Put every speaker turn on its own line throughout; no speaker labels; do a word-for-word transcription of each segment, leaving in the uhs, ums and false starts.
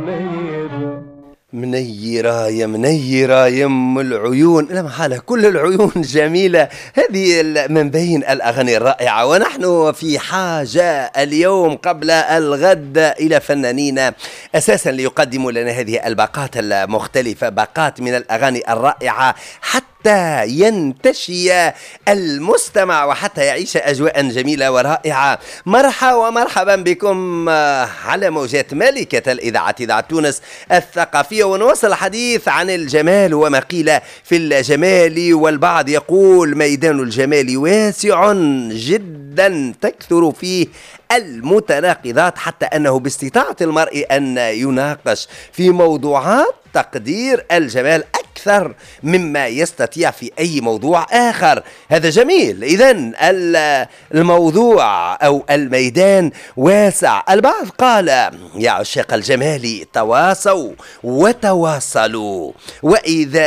منيرة
منيرة يا منيرة يم العيون، لا محالة كل العيون جميلة. هذه من بين الأغاني الرائعة، ونحن في حاجة اليوم قبل الغد إلى فنانين أساسا ليقدموا لنا هذه الباقات المختلفة، باقات من الأغاني الرائعة حتى ينتشي المستمع وحتى يعيش أجواء جميلة ورائعة. مرحبا ومرحبا بكم على موجات ملكة الإذاعة، إذاعة تونس الثقافية، ونواصل الحديث عن الجمال وما قيل في الجمال. والبعض يقول ميدان الجمال واسع جدا تكثر فيه المتناقضات، حتى أنه باستطاعة المرء أن يناقش في موضوعات تقدير الجمال أكثر مما يستطيع في أي موضوع آخر. هذا جميل. إذن الموضوع أو الميدان واسع. البعض قال يا عشاق الجمال تواصوا وتواصلوا، وإذا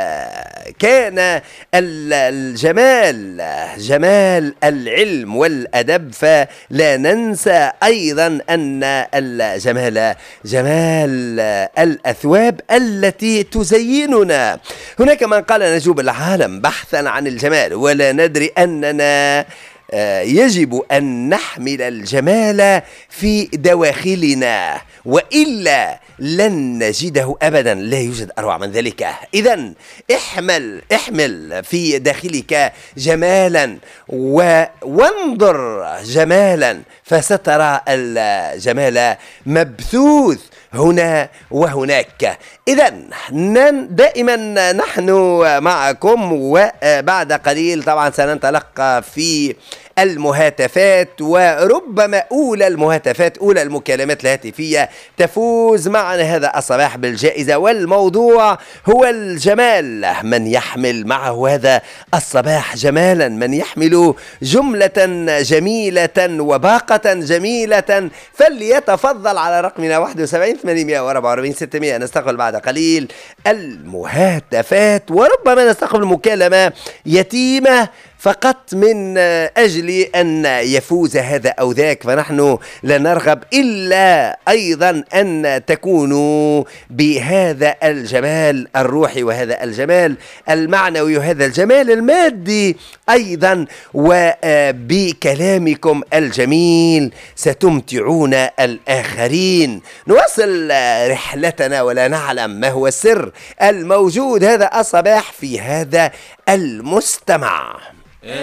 كان الجمال جمال العلم والأدب فلا ننسى أيضا أن الجمال جمال الأثواب التي تزيننا. هناك من قال نجوب العالم بحثا عن الجمال ولا ندري أننا يجب أن نحمل الجمال في دواخلنا، وإلا لن نجده أبدا، لا يوجد أروع من ذلك. إذن احمل احمل في داخلك جمالا وانظر جمالا، فسترى الجمال مبثوث هنا وهناك. إذن دائما نحن معكم، وبعد قليل طبعا سننطلق في المهاتفات، وربما أولى المهاتفات أولى المكالمات الهاتفية تفوز معنا هذا الصباح بالجائزة. والموضوع هو الجمال، من يحمل معه هذا الصباح جمالا، من يحمل جملة جميلة وباقة جميلة، فليتفضل على رقمنا واحد وسبعين ثمانمائة وأربعة وأربعين ستمائة. نستقبل بعد قليل المهاتفات، وربما نستقبل مكالمة يتيمة فقط من أجل أن يفوز هذا أو ذاك، فنحن لا نرغب إلا أيضا أن تكونوا بهذا الجمال الروحي وهذا الجمال المعنوي وهذا الجمال المادي أيضا، وبكلامكم الجميل ستمتعون الآخرين. نواصل رحلتنا ولا نعلم ما هو السر الموجود هذا الصباح في هذا المستمع.